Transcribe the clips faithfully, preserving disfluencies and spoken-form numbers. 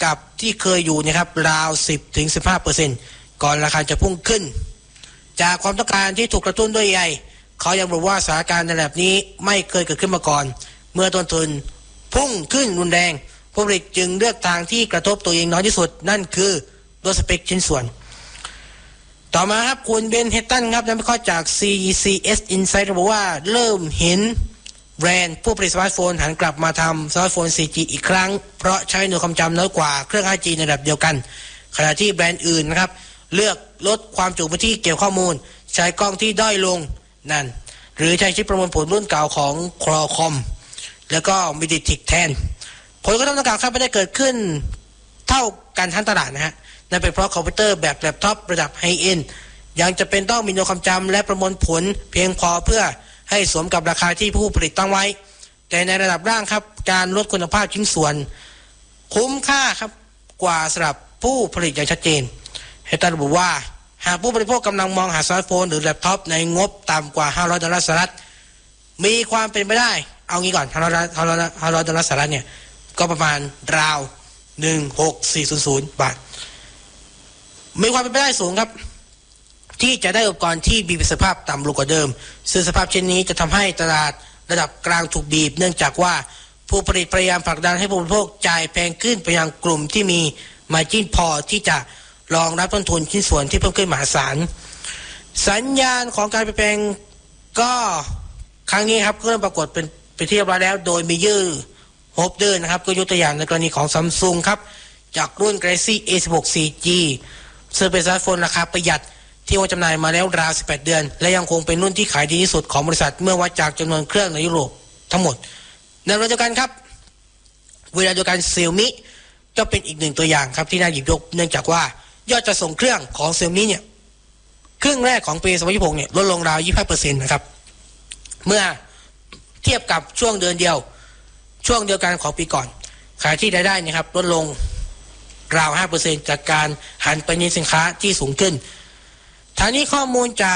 กับที่เคยอยู่นะครับราว สิบถึงสิบห้าเปอร์เซ็นต์ ก่อนราคาจะพุ่งขึ้นจากความต้องการที่ถูกกระตุ้นด้วย เอ ไอ เขายังบอกว่าสถานการณ์ในแบบนี้ไม่เคยเกิดขึ้นมาก่อนเมื่อต้นทุนพุ่งขึ้นรุนแรงผู้ผลิตจึงเลือกทางที่กระทบตัวเองน้อยที่สุดนั่นคือลดสเปคชิ้นส่วนต่อมาครับคุณเบนเฮตตันครับนักวิเคราะห์จาก ซี อี ซี เอส Insight ระบุว่าเริ่มเห็นแบรนด์ผู้ผลิตสมาร์ทโฟนหันกลับมาทำสมาร์ทโฟน โฟร์จี อีกครั้งเพราะใช้หน่วยความจำน้อยกว่าเครื่อง ไฟว์จี ในระดับเดียวกันขณะที่แบรนด์อื่นนะครับเลือกลดความจุพื้นที่เก็บข้อมูลใช้กล้องที่ด้อยลงนั่นหรือใช้ชิปประมวลผลรุ่นเก่าของ Qualcomm แล้วก็ MediaTek แทนผลกระทบดังกล่าวครับไม่ได้เกิดขึ้นเท่ากันทั้งตลาดนะฮะนั่นเป็นเพราะคอมพิวเตอร์แบบแล็ปท็อประดับไฮเอ็นด์ยังจะเป็นต้องมีหน่วยความจำและประมวลผลเพียงพอเพื่อให้สมกับราคาที่ผู้ผลิตตั้งไว้แต่ในระดับล่างครับการลดคุณภาพชิ้นส่วนคุ้มค่าครับกว่าสำหรับผู้ผลิตอย่างชัดเจนเฮตันระบุว่าหากผู้บริโภคกำลังมองหาสมาร์ทโฟนหรือแล็ปท็อปในงบต่ำกว่าห้าร้อยดอลลาร์สหรัฐมีความเป็นไปได้เอางี้ก่อนห้าร้อยห้าร้อยห้าร้อยดอลลาร์สหรัฐเนี่ยก็ประมาณราวหนึ่งพันหกพันสี่ร้อยบาทมีความเป็นไปได้สูงครับที่จะได้อุปกรณ์ที่มีประสิทธิภาพต่ำลงกว่าเดิมซึ่งสภาพเช่นนี้จะทำให้ตลาดระดับกลางถูกบีบเนื่องจากว่าผู้ผลิตพยายามผลักดันให้ผู้บริโภคจ่ายแพงขึ้นไปยังกลุ่มที่มีมาร์จิ้นพอที่จะรองรับต้นทุนชิ้นส่วนที่เพิ่มขึ้นมหาศาลสัญญาณของการเปลี่ยนแปลงก็ครั้งนี้ครับก็เริ่มปรากฏเป็นไปที่เรียบร้อยแล้วโดยมียื่อโฮปเดอร์นะครับก็ยกตัวอย่างในกรณีของ Samsung ครับจากรุ่น Galaxy เอ สิบหก โฟร์จี ซึ่งเป็นสมาร์ทโฟนราคาประหยัดที่วางจำหน่ายมาแล้วราวสิบแปดเดือนและยังคงเป็นรุ่นที่ขายดีที่สุดของบริษัทเมื่อวัดจากจำนวนเครื่องในยุโรปทั้งหมดในเวลาเดียวกันครับเวลาเดียวกัน Xiaomi ก็เป็นอีกหนึ่งตัวอย่างครับที่น่าหยิบยกเนื่องจากว่ายอดจะส่งเครื่องของ Xiaomi เนี่ยครึ่งแรกของปีสองพันยี่สิบหกเนี่ยลดลงราว ยี่สิบห้าเปอร์เซ็นต์ นะครับเมื่อเทียบกับช่วงเดือนเดียวช่วงเดียวกันของปีก่อนขายที่รายได้นะครับลดลงราว ห้าเปอร์เซ็นต์ จากการหันไปในสินค้าที่สูงขึ้นทางนี้ข้อมูลจาก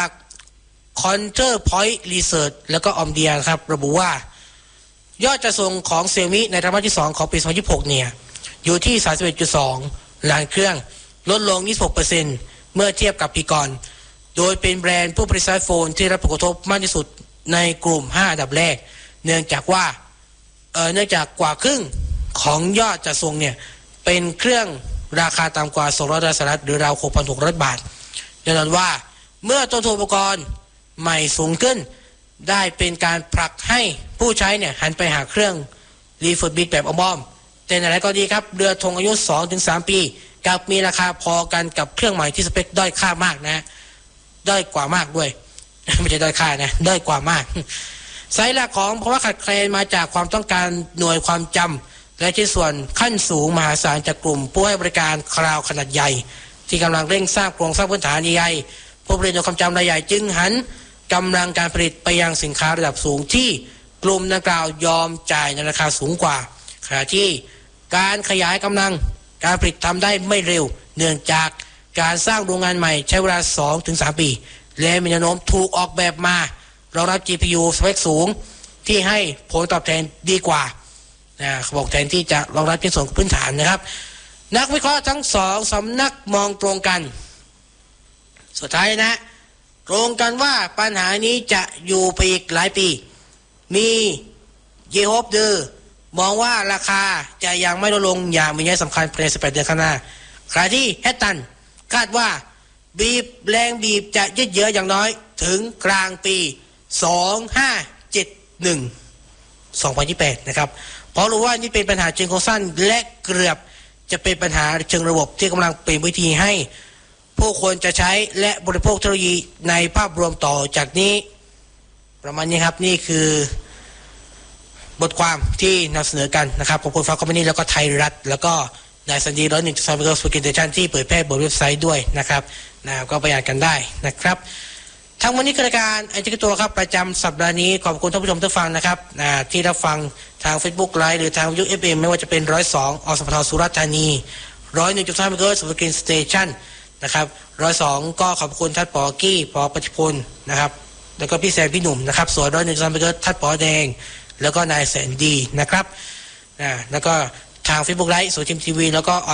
Counterpoint Research แล้วก็ Omdia ครับระบุว่ายอดจะส่งของ Xiaomi ในไตรมาสที่สองของปีสองพันยี่สิบหกเนี่ยอยู่ที่ สามสิบเอ็ดจุดสอง ล้านเครื่องลดลง ยี่สิบหกเปอร์เซ็นต์ เมื่อเทียบกับปีก่อนโดยเป็นแบรนด์ผู้ผลิตสมาร์ทโฟนที่รับผลกระทบมากที่สุดในกลุ่มห้าอันดับแรกเนื่องจากว่าเอ่อเนื่องจากกว่าครึ่งของยอดจะส่งเนี่ยเป็นเครื่องราคาต่ำกว่าสองร้อยดอลลาร์สหรัฐหรือราว หกพันหกร้อย บาทแน่นอนว่าเมื่อต้นทุนอุปกรณ์ใหม่สูงขึ้นได้เป็นการผลักให้ผู้ใช้เนี่ยหันไปหาเครื่องรีเฟิร์บิทแบบอ้อมๆแต่ไหนๆก็ดีครับเรือธงอายุ สองถึงสาม ปีกับมีราคาพอกันกับเครื่องใหม่ที่สเปคด้อยค่ามากนะด้อยกว่ามากด้วยไม่ใช่ด้อยค่านะด้อยกว่ามากสาเหตุหลักของเพราะว่าขาดแคลนมาจากความต้องการหน่วยความจำและชิ้นส่วนขั้นสูงมหาศาลจากกลุ่มผู้ให้บริการคลาวด์ขนาดใหญ่ที่กำลังเร่งสร้างโครงสร้างพื้นฐานใหญ่ผู้ผลิตหน่วยความจำรายใหญ่จึงหันกำลังการผลิตไปยังสินค้าระดับสูงที่กลุ่มดังกล่าวยอมจ่ายในราคาสูงกว่าขณะที่การขยายกำลังการผลิตทำได้ไม่เร็วเนื่องจากการสร้างโรงงานใหม่ใช้เวลา สองถึงสาม ปีและมีแนวโน้มถูกออกแบบมารองรับ จี พี ยู สเปคสูงที่ให้ผลตอบแทนดีกว่านะเขาบอกแทนที่จะรองรับชิ้นส่วนพื้นฐานนะครับนักวิเคราะห์ทั้งสองสำนักมองตรงกันสุดท้ายนะตรงกันว่าปัญหานี้จะอยู่ไปอีกหลายปีมีเยโฮปเดอร์มองว่าราคาจะยังไม่ลดลงอย่างมีนัยสำคัญภายในสิบแปดเดือนข้างหน้าขณะที่แฮตตันคาดว่าบีบแรงบีบจะยืดเยื้ออย่างน้อยถึงกลางปีสองพันห้าร้อยเจ็ดสิบเอ็ด สองพันยี่สิบแปดนะครับเพราะรู้ว่านี่เป็นปัญหาเชิงโครงสร้างและเกือบจะเป็นปัญหาเชิงระบบที่กำลังเป็นวิธีให้ผู้คนจะใช้และบริโภคเทคโนโลยีในภาพรวมต่อจากนี้ประมาณนี้ครับนี่คือบทความที่นำเสนอกันนะครับขอบคุณฟ้าคอมพานีแล้วก็ไทยรัฐแล้วก็นายสันดีร้อยหนึ่งจุดสองเปอร์เซ็นต์สกินเดชันที่เผยแพร่บนเว็บไซต์ด้วยนะครับนะก็ไปอ่านกันได้นะครับทั้งวันนี้คือรายการไอจิกตัวครับประจำสัปดาห์นี้ขอบคุณท่านผู้ชมทุกฟังนะครับที่รับฟังทาง Facebook Live หรือทางวิทยุ เอฟ เอ็ม ไม่ว่าจะเป็นหนึ่งร้อยสองอสมทสุราษฎร์ธานีหนึ่งร้อยหนึ่งจุดสามเมกะเฮิรตซ์สกินสเตชันนะครับหนึ่งร้อยสองก็ขอบคุณท่านปอกี้ปอปฏิพลนะครับแล้วก็พี่แซมพี่หนุ่มนะครับส่วนหนึ่งร้อยหนึ่งจุดสามเมกะเฮิรตซ์ท่านปอแดงแล้วก็นายแสนดีนะครับนะแล้วก็ทาง Facebook Live สู่ทีมทีวีแล้วก็